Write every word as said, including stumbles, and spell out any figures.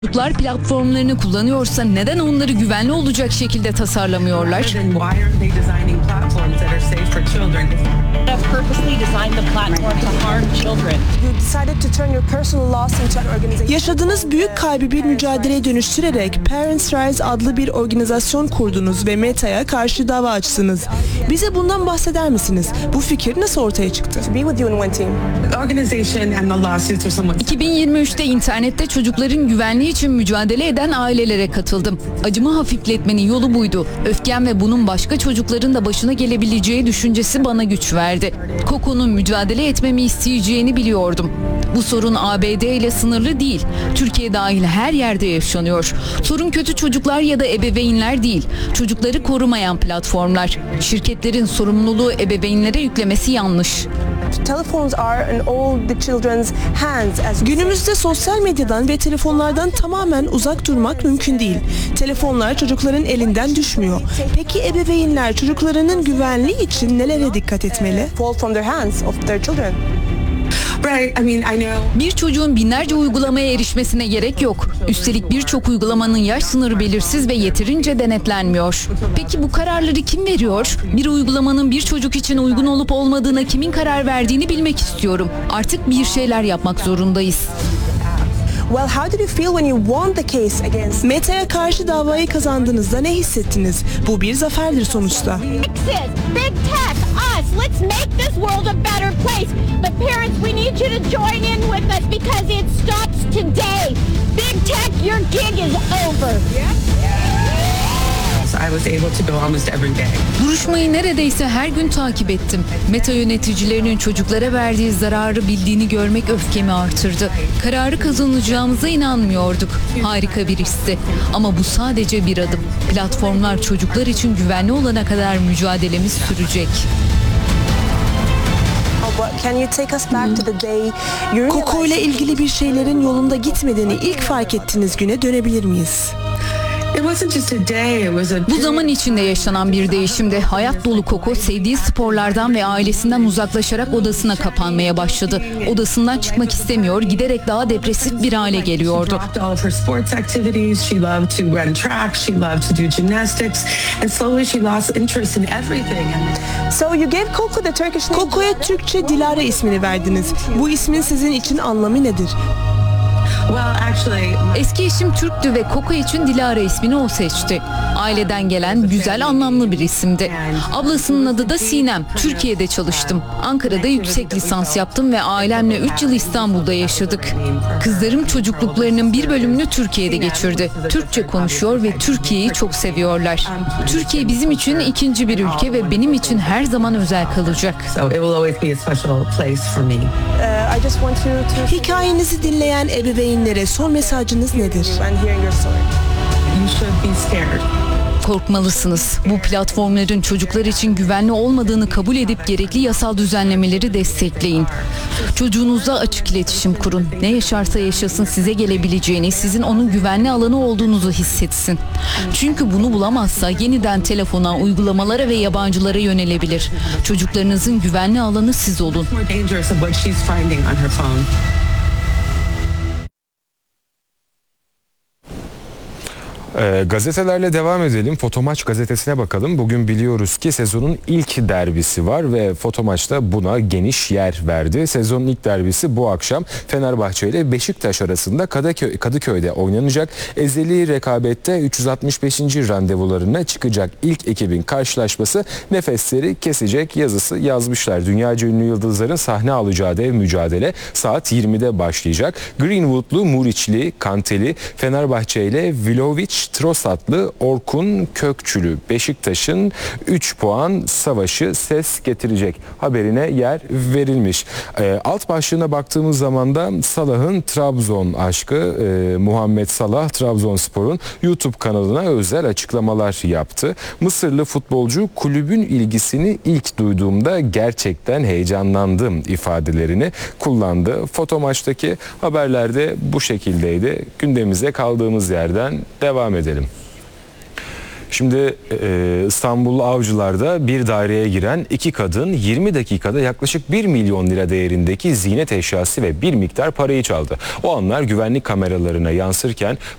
Çocuklar platformlarını kullanıyorsa neden onları güvenli olacak şekilde tasarlamıyorlar? Yaşadığınız büyük kaybı bir mücadeleye dönüştürerek Parents Rise adlı bir organizasyon kurdunuz ve Meta'ya karşı dava açtınız. Bize bundan bahseder misiniz? Bu fikir nasıl ortaya çıktı? iki bin yirmi üçte internette çocukların güvenliği için mücadele eden ailelere katıldım. Acımı hafifletmenin yolu buydu. Öfkem ve bunun başka çocukların da başına gelebileceği düşüncesi bana güç verdi. Coco'nun mücadele etmemi isteyeceğini biliyordum. Bu sorun A B D ile sınırlı değil. Türkiye dahil her yerde yaşanıyor. Sorun kötü çocuklar ya da ebeveynler değil. Çocukları korumayan platformlar. Şirketlerin sorumluluğu ebeveynlere yüklemesi yanlış. Günümüzde sosyal medyadan ve telefonlardan tamamen uzak durmak mümkün değil. Telefonlar çocukların elinden düşmüyor. Peki ebeveynler çocuklarının güvenliği için nelere dikkat etmeli? Bir çocuğun binlerce uygulamaya erişmesine gerek yok. Üstelik birçok uygulamanın yaş sınırı belirsiz ve yeterince denetlenmiyor. Peki bu kararları kim veriyor? Bir uygulamanın bir çocuk için uygun olup olmadığına kimin karar verdiğini bilmek istiyorum. Artık bir şeyler yapmak zorundayız. Meta'ya karşı davayı kazandığınızda ne hissettiniz? Bu bir zaferdir sonuçta. Let's make this world a better place. But parents, we need you to join in with us because it stops today. Big Tech, your gig is over. I was able to go almost every day. Duruşmayı neredeyse her gün takip ettim. Meta yöneticilerinin çocuklara verdiği zararı bildiğini görmek öfkemi artırdı. Kararı kazanacağımıza inanmıyorduk. Harika bir histi. Ama bu sadece bir adım. Platformlar çocuklar için güvenli olana kadar mücadelemiz sürecek. Coco ile ilgili bir şeylerin yolunda gitmediğini ilk fark ettiğiniz güne dönebilir miyiz? Bu zaman içinde yaşanan bir değişimdi. Hayat dolu Coco sevdiği sporlardan ve ailesinden uzaklaşarak odasına kapanmaya başladı. Odasından çıkmak istemiyor, giderek daha depresif bir hale geliyordu. Coco'ya Türkçe Dilara ismini verdiniz. Bu ismin sizin için anlamı nedir? Eski eşim Türktü ve Coco için Dilara ismini o seçti. Aileden gelen güzel, anlamlı bir isimdi. Ablasının adı da Sinem. Türkiye'de çalıştım. Ankara'da yüksek lisans yaptım ve ailemle üç yıl İstanbul'da yaşadık. Kızlarım çocukluklarının bir bölümünü Türkiye'de geçirdi. Türkçe konuşuyor ve Türkiye'yi çok seviyorlar. Türkiye bizim için ikinci bir ülke ve benim için her zaman özel kalacak. Hikayenizi dinleyen ebeveynlere son mesajınız nedir? Korkmalısınız. Bu platformların çocuklar için güvenli olmadığını kabul edip gerekli yasal düzenlemeleri destekleyin. Çocuğunuzla açık iletişim kurun. Ne yaşarsa yaşasın size gelebileceğini, sizin onun güvenli alanı olduğunuzu hissetsin. Çünkü bunu bulamazsa yeniden telefona, uygulamalara ve yabancılara yönelebilir. Çocuklarınızın güvenli alanı siz olun. E, gazetelerle devam edelim. Fotomaç gazetesine bakalım. Bugün biliyoruz ki sezonun ilk derbisi var ve Fotomaç da buna geniş yer verdi. Sezonun ilk derbisi bu akşam Fenerbahçe ile Beşiktaş arasında Kadıköy, Kadıköy'de oynanacak. Ezeli rekabette üç yüz altmış beşinci randevularına çıkacak ilk ekibin karşılaşması nefesleri kesecek yazısı yazmışlar. Dünyaca ünlü yıldızların sahne alacağı dev mücadele saat yirmide başlayacak. Greenwoodlu, Muriçli, Kanteli, Fenerbahçe ile Vlahovic, Trossatlı, Orkun Kökçülü Beşiktaş'ın üç puan savaşı ses getirecek haberine yer verilmiş. E, alt başlığına baktığımız zaman da Salah'ın Trabzon aşkı, e, Muhammed Salah Trabzonspor'un YouTube kanalına özel açıklamalar yaptı. Mısırlı futbolcu kulübün ilgisini ilk duyduğumda gerçekten heyecanlandım ifadelerini kullandı. Fotomaç'taki haberlerde bu şekildeydi. Gündemimize kaldığımız yerden devam edelim. Şimdi e, İstanbul Avcılar'da bir daireye giren iki kadın yirmi dakikada yaklaşık bir milyon lira değerindeki ziynet eşyası ve bir miktar parayı çaldı. O anlar güvenlik kameralarına yansırken